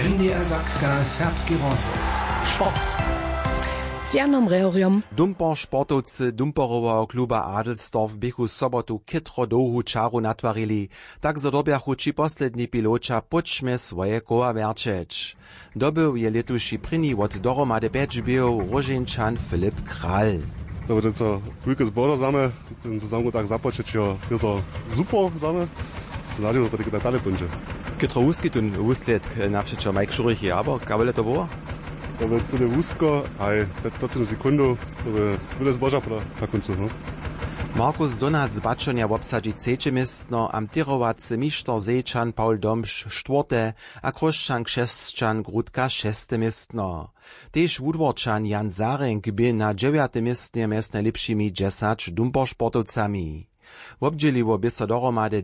NDR Sakska serbski rozhlas. Sport. Z Janom Rehoriom. Dumper sportovcy Dumperowa kluba Adelsdorf běchu sobotu kytro dołhu čaru natwarili, tak zadobjachu či posledni piloča počme swoje koła werčeć. Dobył je letuši pryni od dohromady 5 bijów Roženčan Filip Kral. To je co wielkie zbory zame, ten sezon tak započeć, to jest super zame. So nadiem, że to takie dalej będzie. Kytro úzky tun úsledk napřečo Mike Šurich, aber kabele to było? To będzie cyle wózko, a 15 sekund, to będzie zboża na końcu. No? Markus Donat z Baczonia obsadzi trzecie miejsce, amtirowacy mistrz Zejczan Paul Domsz czwarte, a Kroszczan Krzeszczan Grudka 6. miejsce. Tež Wudworczan Jan Zarenk by na 9. miejsce mez najlepszymi 10 dumpersportowcami. Obdzieliło by so dohromady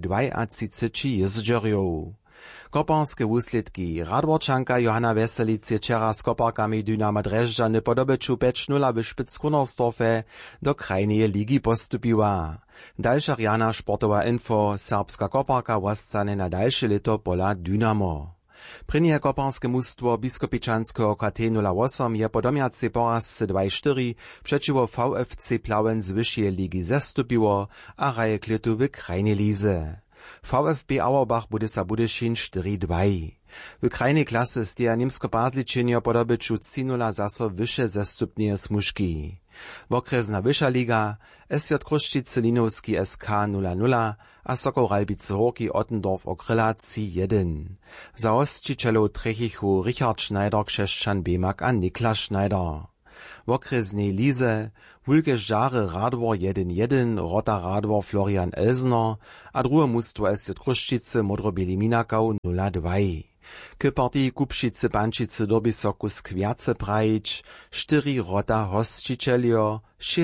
32 jeździorjów. Koparske wusledki. Radworčanka Johanna Veselic je wczera z koparkami Dynama Drežďany po dobeču 5-0 w Špickunersdorfe do krajnej ligi postupiła. Dalsza rjana sportowa info, serbska koparka ostane na dalsze leto pola Dynamo. Prynje koparske mustwo Biskopičanského KT 08 je po domiacej porazce 2-4 przeciwo VFC Plauen z wyższej ligi zestupiło, a raje kletu w krajnej lize. VfB Auerbach bude sa Budyšin 4-2. W krajnej klasy steja Nimsko-Pazličenjo po dobyču 3-0 zaso wyższe zestupnie smuški. Okresna wyższa liga, SJ Kruščice Linovski SK 0-0, a Sokol Ralbice Horki Ottendorf Okryla 3-1. Za hostčiteľov Trechichu Richard Schneider, Krzeszczan Bemak a Niklas Schneider. W okresnej lize Wulke Żary Radwor 1-1, Rota Radwor Florian Elsner, a drugie mustwo SJ Kruščice Modrobieli Minakau 0-2. K partii Kupšice Pančice dobi soku skwiace prajić, 4 Rota hostčiteľjo,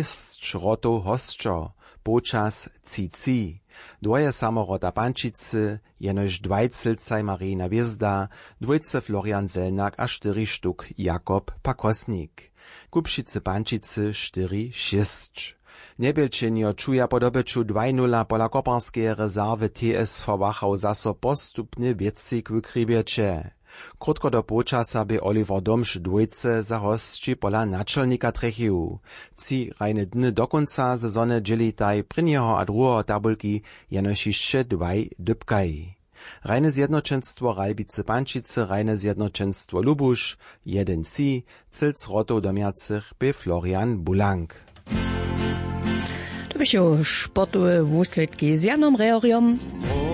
6 Rotov hostčo, počas cici. Dwoje samo Rota Pančice, jenož 2 Cilcaj Marina Wiezda, 2 Florian Zelnak a 4 štuk Jakob Pakosnik. Kupšice Pančice 4-6. Nebelčenjo čuja po dobeču 2-0 pola koparskeje rezerwy TSV Wachau zaso postupny wiecik wykrybiecze. Krótko do počasa by Oliver Domsz dwójce za hostči pola naczelnika Trechiu. Ci rajne dny do konca sezony dzielitaj prynjeho a drugiego tabulki jenož jeszcze 2 dybkaj. Rajne zjednoczenstwo Ralbice Pančice, rajne zjednoczenstwo Lubusz, 1-3, Cilc Rotov domiacych by Florian Bulank. To były sportowe wusledki z Janom Rehoriom.